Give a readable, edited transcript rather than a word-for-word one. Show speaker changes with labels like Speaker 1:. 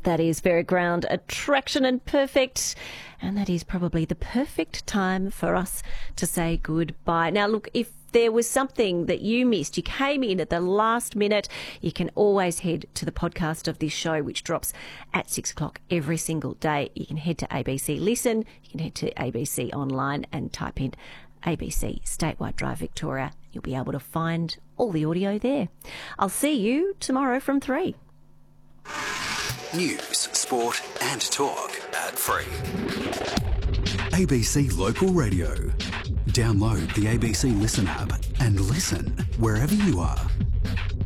Speaker 1: That is Fairground Attraction and Perfect. And that is probably the perfect time for us to say goodbye. Now, look, if there was something that you missed, you came in at the last minute, you can always head to the podcast of this show, which drops at 6 o'clock every single day. You can head to ABC Listen, you can head to ABC Online and type in ABC Statewide Drive Victoria. You'll be able to find all the audio there. I'll see you tomorrow from 3.
Speaker 2: News, sport and talk ad-free. ABC Local Radio. Download the ABC Listen app and listen wherever you are.